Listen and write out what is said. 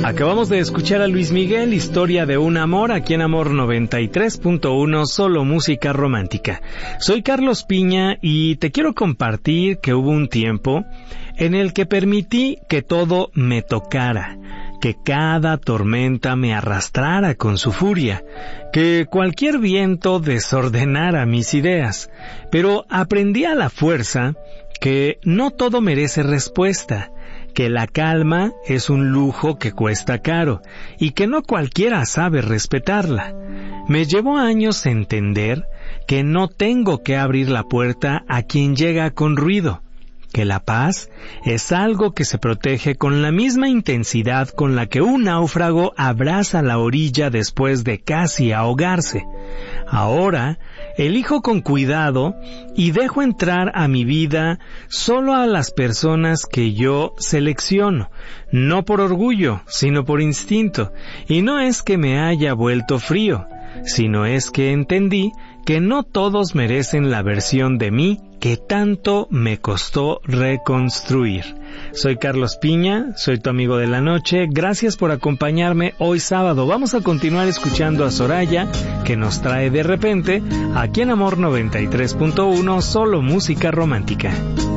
Acabamos de escuchar a Luis Miguel, Historia de un amor, aquí en Amor 93.1, solo música romántica. Soy Carlos Piña y te quiero compartir que hubo un tiempo en el que permití que todo me tocara, que cada tormenta me arrastrara con su furia, que cualquier viento desordenara mis ideas, pero aprendí a la fuerza que no todo merece respuesta, que la calma es un lujo que cuesta caro y que no cualquiera sabe respetarla. Me llevó años entender que no tengo que abrir la puerta a quien llega con ruido, que la paz es algo que se protege con la misma intensidad con la que un náufrago abraza la orilla después de casi ahogarse. Ahora, elijo con cuidado y dejo entrar a mi vida solo a las personas que yo selecciono, no por orgullo, sino por instinto. Y no es que me haya vuelto frío, sino es que entendí que no todos merecen la versión de mí que tanto me costó reconstruir. Soy Carlos Piña, soy tu amigo de la noche. Gracias por acompañarme hoy sábado. Vamos a continuar escuchando a Soraya, que nos trae De repente, aquí en Amor 93.1, solo música romántica.